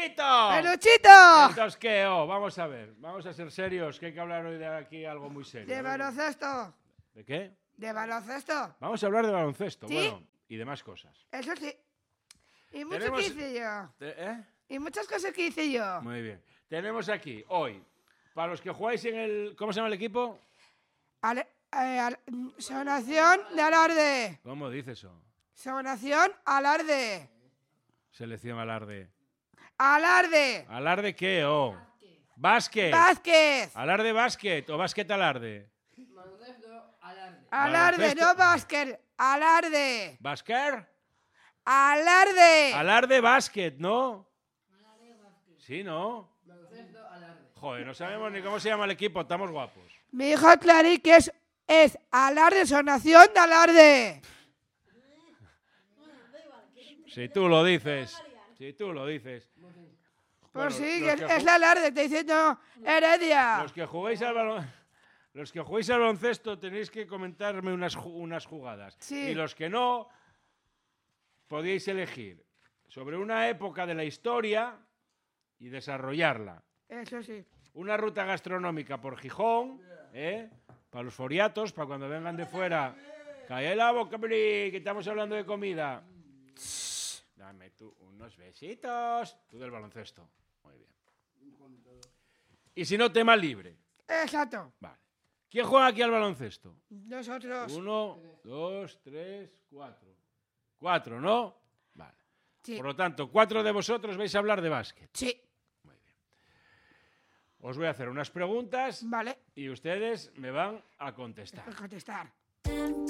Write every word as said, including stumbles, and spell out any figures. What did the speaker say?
¡Peluchito! ¡Peluchito! Entonces, ¿qué? Oh, vamos a ver. Vamos a ser serios, que hay que hablar hoy de aquí algo muy serio. De baloncesto. ¿De qué? De baloncesto. Vamos a hablar de baloncesto, ¿Sí? bueno, y de más cosas. Eso sí. Y mucho Tenemos- que hice yo. Te- ¿Eh? Y muchas cosas que hice yo. Muy bien. Tenemos aquí, hoy, para los que jugáis en el... ¿Cómo se llama el equipo? Ale- eh, al- Sonación de alarde. ¿Cómo dice eso? Sonación alarde. Selección Alarde. Alarde. ¿Alarde qué? Oh. Básquet. Vázquez. ¿Alarde básquet o básquet alarde? Alarde, Baloncesto. no básquet. Alarde. ¿Básquet? Alarde. Alarde básquet, ¿no? Sí, ¿no? Joder, no sabemos ni cómo se llama el equipo, estamos guapos. Mi hijo Clarí que es, es alarde, sonación de alarde. Si tú lo dices, si tú lo dices. Pues Bueno, sí, los que que es, es ju- la alarde, te diciendo Heredia. Los que jugáis al balon... Los que jugáis al baloncesto tenéis que comentarme unas, ju- unas jugadas. Sí. Y los que no, podéis elegir sobre una época de la historia y desarrollarla. Eso sí. Una ruta gastronómica por Gijón, ¿eh? Para los foriatos, para cuando vengan de fuera. Cae la boca, Bri, que estamos hablando de comida. Dame tú unos besitos. Tú del baloncesto. Muy bien. Y si no, tema libre. Exacto. Vale. ¿Quién juega aquí al baloncesto? Nosotros. Uno, dos, tres, cuatro. Cuatro, ¿no? Vale. Sí. Por lo tanto, cuatro de vosotros vais a hablar de básquet. Sí. Muy bien. Os voy a hacer unas preguntas Vale. y ustedes me van a contestar. Voy a contestar. Dun,